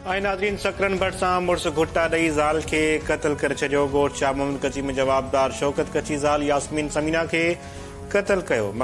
ऐं नाज़रीन सकरन भट्ट सां मुड़ुस घुटा ॾेई ज़ाल खे क़त्ल करे छॾियो। घोट शाह मोहम्मद कची में जवाबदार शौकत कची ज़ाल यास्मीन समीना खे क़त्ल कयो।